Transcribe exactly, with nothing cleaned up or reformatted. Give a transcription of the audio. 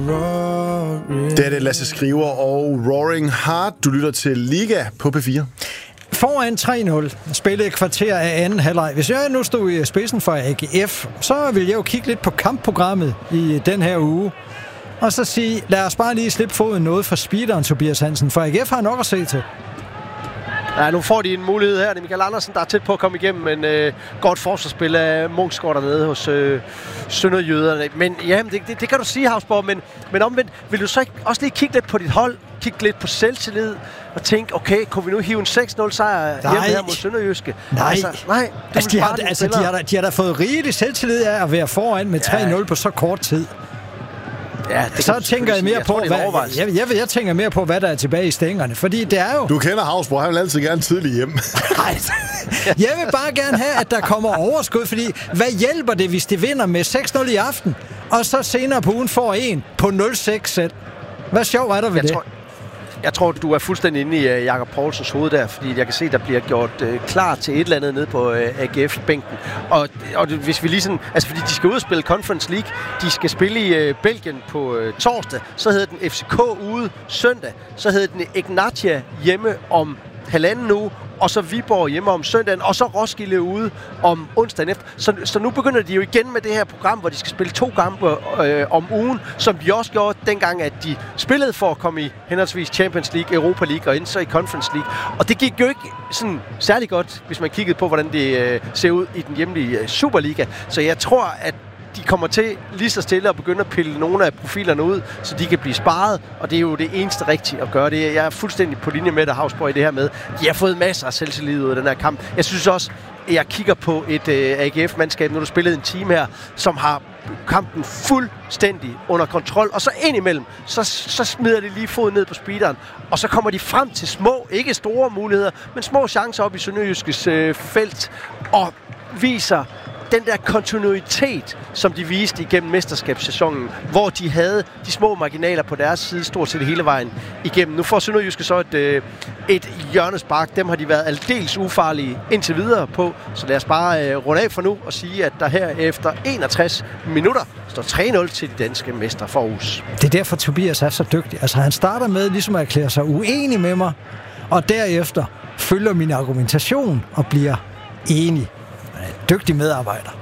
Det er det Lasse Skriver og Roaring Heart. Du lytter til Liga på P fire. Foran tre nul, spillede et kvarter af anden halvleg. Hvis jeg nu stod i spidsen for A G F, så vil jeg jo kigge lidt på kampprogrammet i den her uge. Og så sige, lad os bare lige slippe foden noget for speederen, Tobias Hansen, for A G F har nok at se til. Ja, nu får de en mulighed her. Det er Michael Andersen, der er tæt på at komme igennem, men øh, godt forsvarsspil af Munksgaard dernede hos øh, Sønderjyderne. Men ja, det, det, det kan du sige, Havsborg, men, men omvendt, vil du så ikke også lige kigge lidt på dit hold, kigge lidt på selvtillid og tænke, okay, kunne vi nu hive en seks nul sejr hjemme her mod Sønderjyske? Nej, altså, nej altså, de, har, altså de, har, de har da fået rigelig selvtillid af at være foran med tre nul ja. på så kort tid. Ja, det så tænker jeg mere jeg på, tror, hvad, jeg, jeg, jeg tænker mere på, hvad der er tilbage i stængerne, fordi det er jo... Du kender Havsborg, han vil altid gerne tidligt hjem. Nej, jeg vil bare gerne have, at der kommer overskud, fordi hvad hjælper det, hvis de vinder med seks nul i aften, og så senere på ugen får en på nul seks selv? Hvad sjov er der ved jeg det? Tror, jeg tror, du er fuldstændig inde i uh, Jakob Poulsens hoved der, fordi jeg kan se, der bliver gjort uh, klar til et eller andet nede på uh, A G F-bænken. Og, og det, hvis vi lige sådan... Altså, fordi de skal ud og spille Conference League, de skal spille i uh, Belgien på uh, torsdag, så hedder den F C K ude søndag, så hedder den Ignatia hjemme om halvanden uge, og så Viborg hjemme om søndagen, og så Roskilde ude om onsdagen efter. Så, så nu begynder de jo igen med det her program, hvor de skal spille to kampe øh, om ugen, som de også gjorde dengang, at de spillede for at komme i henholdsvis Champions League, Europa League og så i Conference League. Og det gik jo ikke sådan særlig godt, hvis man kiggede på, hvordan det øh, ser ud i den hjemlige øh, Superliga. Så jeg tror, at de kommer til lige så stille at begynde at pille nogle af profilerne ud, så de kan blive sparet, og det er jo det eneste rigtige at gøre. Det jeg er fuldstændig på linje med dig, Havsborg, i det her med. De har fået masser af selvtillid ud af den her kamp. Jeg synes også, at jeg kigger på et uh, A G F-mandskab, når du spillede en team her, som har kampen fuldstændig under kontrol, og så indimellem, så, så smider de lige foden ned på speederen, og så kommer de frem til små, ikke store muligheder, men små chancer op i Sønderjyskes uh, felt, og viser den der kontinuitet, som de viste igennem mesterskabssæsonen, hvor de havde de små marginaler på deres side stort set hele vejen igennem. Nu får Sønderjyske så et, et hjørnespark. Dem har de været aldeles ufarlige indtil videre på. Så lad os bare uh, runde af for nu og sige, at der her efter enogtres minutter står tre nul til de danske mestre for Aarhus. Det er derfor, Tobias er så dygtig. Altså, han starter med ligesom at erklære sig uenig med mig, og derefter følger min argumentation og bliver enig. Dygtig medarbejder.